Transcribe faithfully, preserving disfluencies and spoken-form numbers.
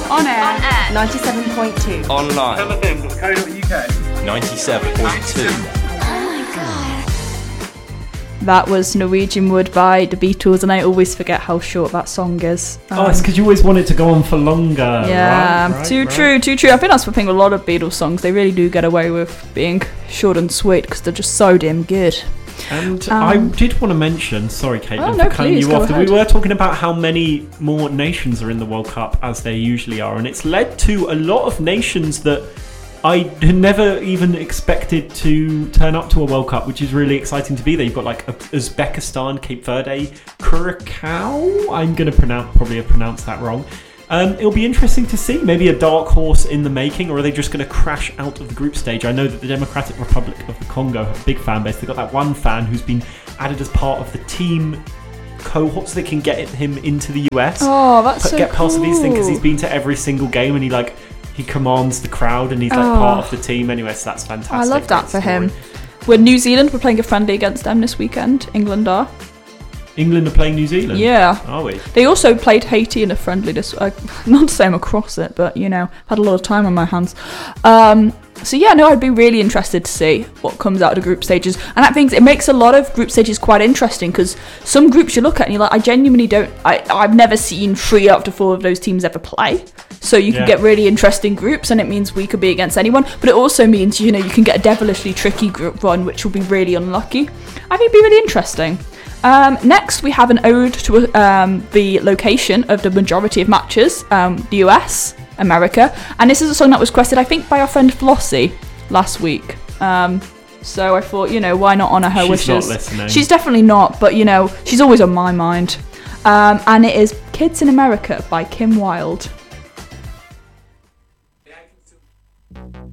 On air. On air. ninety-seven point two. Online. L F M dot co dot U K. ninety-seven point two. That was Norwegian Wood by the Beatles, and I always forget how short that song is. Um, oh, it's because you always want it to go on for longer. Yeah, right, right, too right. true, too true. I think that's the thing with a lot of Beatles songs. They really do get away with being short and sweet because they're just so damn good. And Um, I did want to mention, sorry Caitlin Oh, no, for cutting please, you go off, that ahead. we were talking about how many more nations are in the World Cup as there usually are, and it's led to a lot of nations that I had never even expected to turn up to a World Cup, which is really exciting to be there. You've got like Uzbekistan, Cape Verde, Curacao. I'm going to pronounce, probably have pronounced that wrong. Um, it'll be interesting to see. Maybe a dark horse in the making, or are they just going to crash out of the group stage? I know that the Democratic Republic of the Congo have a big fan base. They've got that one fan who's been added as part of the team cohort so they can get him into the U S. Oh, that's But so get past cool. these things because he's been to every single game and he like he commands the crowd and he's like Oh. part of the team anyway. So that's fantastic. I love that Great for story. him. We're New Zealand. We're playing a friendly against them this weekend. England are. England are playing New Zealand. Yeah. Are we? They also played Haiti in a friendly this uh, not to say I'm across it, but you know, I've had a lot of time on my hands. Um, so yeah, no, I'd be really interested to see what comes out of the group stages. And that things it makes a lot of group stages quite interesting because some groups you look at and you're like, I genuinely don't I, I've never seen three out of four of those teams ever play. So you can Yeah. get really interesting groups and it means we could be against anyone. But it also means, you know, you can get a devilishly tricky group run, which will be really unlucky. I think it'd be really interesting. Um, next, we have an ode to um, the location of the majority of matches, um, the U S, America. And this is a song that was requested, I think, by our friend Flossie last week. Um, so I thought, you know, why not honour her She's wishes? not listening. She's definitely not, but, you know, she's always on my mind. Um, and it is Kids in America by Kim Wilde.